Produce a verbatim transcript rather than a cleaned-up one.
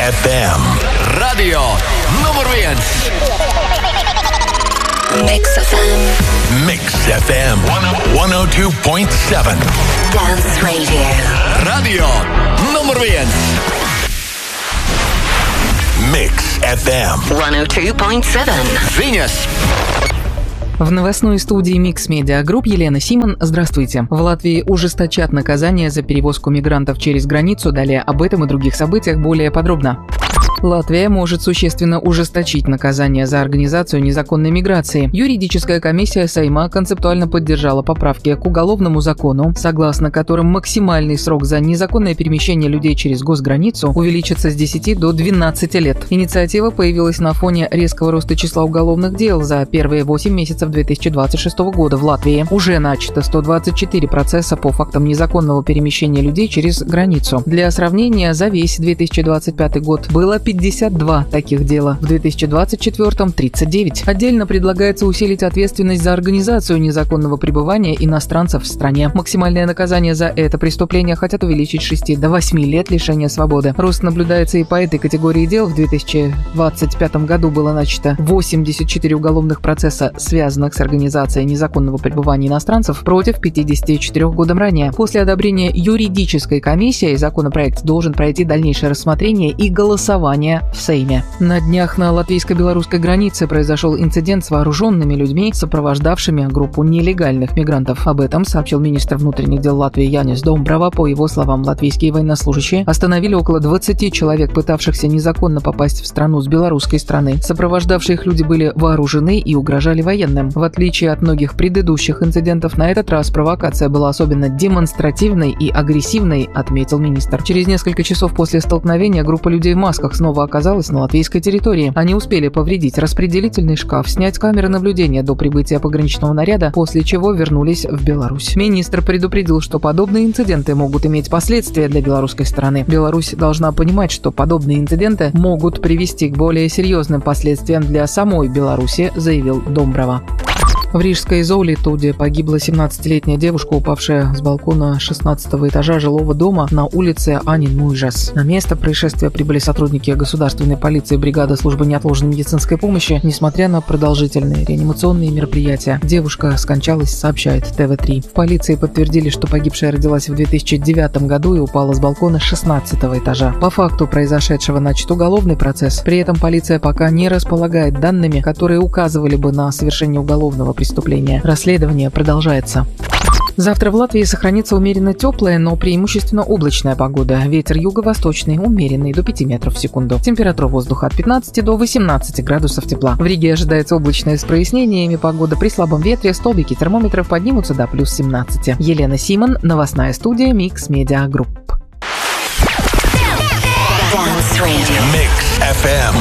эф эм. Radio nummer viens. Mix эф эм. Mix эф эм сто два и семь. Dance Radio. Radio nummer viens. Mix эф эм сто два и семь. Viņas. В новостной студии Mix Media Group Елена Симон. Здравствуйте. В Латвии ужесточат наказание за перевозку мигрантов через границу. Далее об этом и других событиях более подробно. Латвия может существенно ужесточить наказание за организацию незаконной миграции. Юридическая комиссия Сейма концептуально поддержала поправки к уголовному закону, согласно которым максимальный срок за незаконное перемещение людей через госграницу увеличится с десяти до двенадцати лет. Инициатива появилась на фоне резкого роста числа уголовных дел за первые восемь месяцев две тысячи двадцать шестого года в Латвии. Уже начато сто двадцать четыре процесса по фактам незаконного перемещения людей через границу. Для сравнения, за весь две тысячи двадцать пятый год было пятьдесят два таких дела, в две тысячи двадцать четвёртом – тридцать девять. Отдельно предлагается усилить ответственность за организацию незаконного пребывания иностранцев в стране. Максимальное наказание за это преступление хотят увеличить с шести до восьми лет лишения свободы. Рост наблюдается и по этой категории дел. В две тысячи двадцать пятом году было начато восемьдесят четыре уголовных процесса, связанных с организацией незаконного пребывания иностранцев, против пятидесяти четырёх годом ранее. После одобрения юридической комиссии законопроект должен пройти дальнейшее рассмотрение и голосование в Сейме. На днях на латвийско-белорусской границе произошел инцидент с вооруженными людьми, сопровождавшими группу нелегальных мигрантов. Об этом сообщил министр внутренних дел Латвии Янис Домбрава. По его словам, латвийские военнослужащие остановили около двадцати человек, пытавшихся незаконно попасть в страну с белорусской стороны. Сопровождавшие их люди были вооружены и угрожали военным. В отличие от многих предыдущих инцидентов, на этот раз провокация была особенно демонстративной и агрессивной, отметил министр. Через несколько часов после столкновения группа людей в масках снова оказалась на латвийской территории. Они успели повредить распределительный шкаф, снять камеры наблюдения до прибытия пограничного наряда, после чего вернулись в Беларусь. Министр предупредил, что подобные инциденты могут иметь последствия для белорусской стороны. Беларусь должна понимать, что подобные инциденты могут привести к более серьезным последствиям для самой Беларуси, заявил Домбрава. В рижской Зоулитуде погибла семнадцатилетняя девушка, упавшая с балкона шестнадцатого этажа жилого дома на улице Анин-Муйжас. На место происшествия прибыли сотрудники государственной полиции бригады службы неотложной медицинской помощи. Несмотря на продолжительные реанимационные мероприятия, девушка скончалась, сообщает тэ вэ три. В полиции подтвердили, что погибшая родилась в две тысячи девятом году и упала с балкона шестнадцатого этажа. По факту произошедшего начат уголовный процесс. При этом полиция пока не располагает данными, которые указывали бы на совершение уголовного преступления. Преступление. Расследование продолжается. Завтра в Латвии сохранится умеренно теплая, но преимущественно облачная погода. Ветер юго-восточный, умеренный, до пяти метров в секунду. Температура воздуха от пятнадцати до восемнадцати градусов тепла. В Риге ожидается облачная с прояснениями погода. При слабом ветре столбики термометров поднимутся до плюс семнадцати. Елена Симон, новостная студия Mix Media Group. Mix эф эм